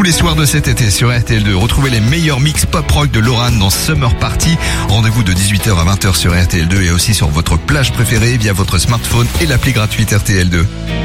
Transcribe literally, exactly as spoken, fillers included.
les soirs de cet été sur R T L deux. Retrouvez les meilleurs mix pop-rock de Loran dans Summer Party. Rendez-vous de dix-huit heures à vingt heures sur R T L deux et aussi sur votre plage préférée via votre smartphone et l'appli gratuite R T L deux.